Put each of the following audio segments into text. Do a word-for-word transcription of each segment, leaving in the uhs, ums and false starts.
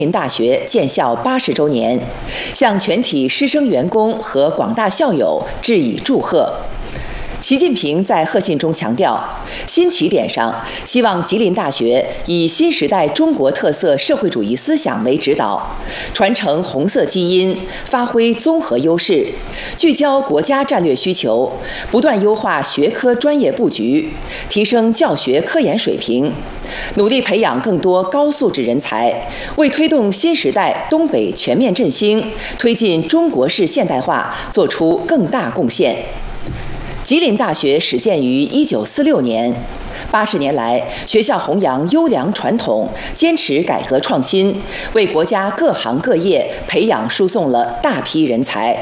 林大学建校八十周年，向全体师生员工和广大校友致以祝贺。习近平在贺信中强调，新起点上，希望吉林大学以新时代中国特色社会主义思想为指导，传承红色基因，发挥综合优势，聚焦国家战略需求，不断优化学科专业布局，提升教学科研水平，努力培养更多高素质人才，为推动新时代东北全面振兴、推进中国式现代化做出更大贡献。吉林大学始建于一九四六年，八十年来，学校弘扬优良传统，坚持改革创新，为国家各行各业培养输送了大批人才。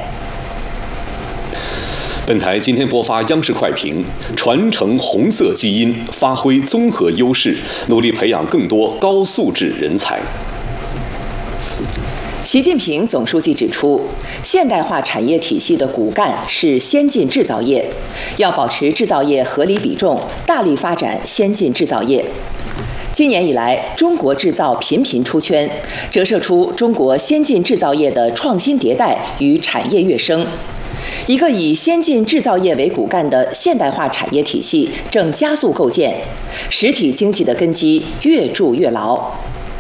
本台今天播发央视快评：传承红色基因，发挥综合优势，努力培养更多高素质人才。 习近平总书记指出，现代化产业体系的骨干是先进制造业，要保持制造业合理比重，大力发展先进制造业。今年以来，中国制造频频出圈，折射出中国先进制造业的创新迭代与产业跃升。一个以先进制造业为骨干的现代化产业体系正加速构建，实体经济的根基越筑越牢。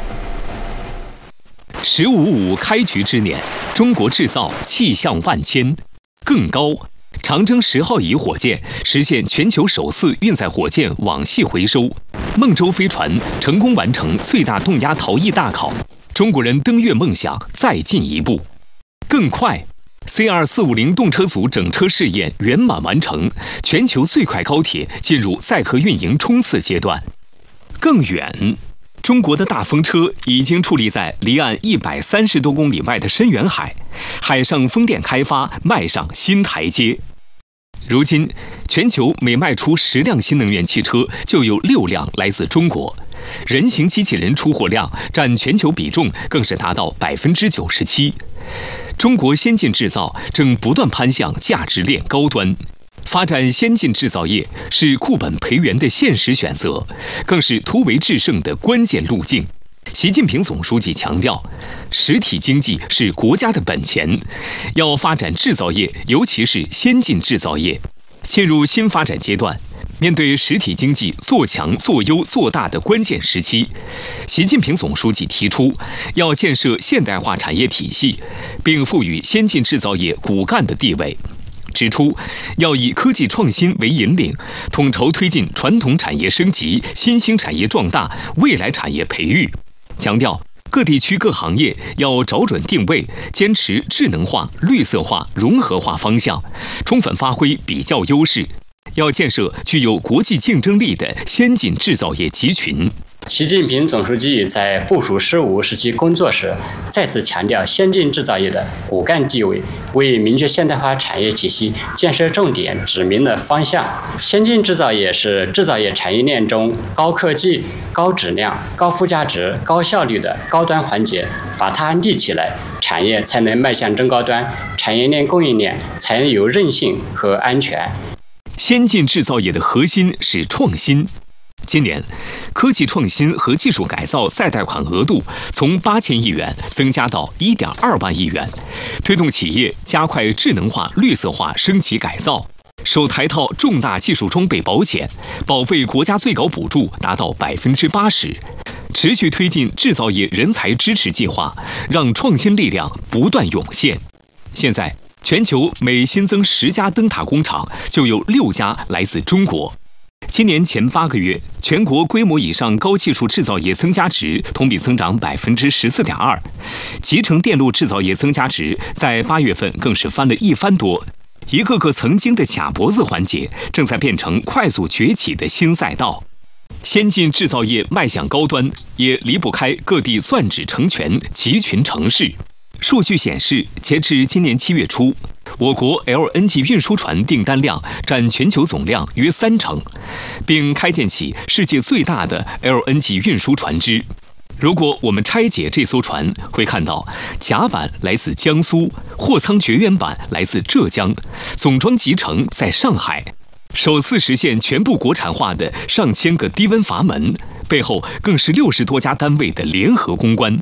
十五五开局之年，中国制造气象万千。更高，长征十号乙火箭实现全球首次运载火箭网系回收，孟舟飞船成功完成最大动压逃逸大考，中国人登月梦想再进一步。更快， C 二四五零动车组整车试验圆满完成，全球最快高铁进入载荷运营冲刺阶段。更远，中国的大风车已经矗立在离岸一百三十多公里外的深远海，海上风电开发迈上新台阶。如今，全球每卖出十辆新能源汽车，就有六辆来自中国。人形机器人出货量占全球比重更是达到百分之九十七。中国先进制造正不断攀向价值链高端。发展先进制造业是固本培元的现实选择，更是突围制胜的关键路径。习近平总书记强调，实体经济是国家的本钱，要发展制造业，尤其是先进制造业。进入新发展阶段，面对实体经济做强、做优、做大的关键时期，习近平总书记提出，要建设现代化产业体系，并赋予先进制造业骨干的地位。指出，要以科技创新为引领，统筹推进传统产业升级、新兴产业壮大、未来产业培育。强调各地区各行业要找准定位，坚持智能化、绿色化、融合化方向，充分发挥比较优势。要建设具有国际竞争力的先进制造业集群。 习近平总书记在部署“十五”时期工作时，再次强调先进制造业的骨干地位，为明确现代化产业体系建设重点指明了方向。先进制造业是制造业产业链中高科技、高质量、高附加值、高效率的高端环节，把它立起来，产业才能迈向中高端，产业链供应链才能有韧性和安全。 先进制造业的核心是创新。今年，科技创新和技术改造再贷款额度从八千亿元增加到一点二万亿元，推动企业加快智能化、绿色化升级改造。首台套重大技术装备保险，保费国家最高补助达到百分之八十。持续推进制造业人才支持计划，让创新力量不断涌现。现在，全球每新增十家灯塔工厂，就有六家来自中国。今年前八个月，全国规模以上高技术制造业增加值同比增长百分之十四点二，集成电路制造业增加值在八月份更是翻了一番多。一个个曾经的卡脖子环节，正在变成快速崛起的新赛道。先进制造业迈向高端，也离不开各地钻指成拳、集群成市。数据显示，截至今年七月初，我国 L N G 运输船订单量占全球总量约三成，并开建起世界最大的 L N G 运输船只。如果我们拆解这艘船，会看到甲板来自江苏，货舱绝缘板来自浙江，总装集成在上海。首次实现全部国产化的上千个低温阀门，背后更是六十多家单位的联合攻关。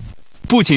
不仅